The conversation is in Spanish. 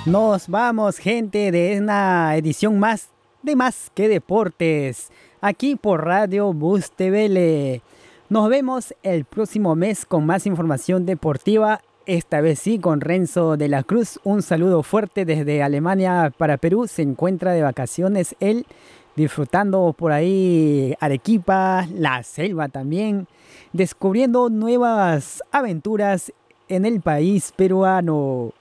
Nos vamos, gente, de una edición más de Más que Deportes, aquí por Radio Bus TVL. Nos vemos el próximo mes con más información deportiva, esta vez sí con Renzo de la Cruz. Un saludo fuerte desde Alemania para Perú. Se encuentra de vacaciones él, disfrutando por ahí Arequipa, la selva también, descubriendo nuevas aventuras en el país peruano.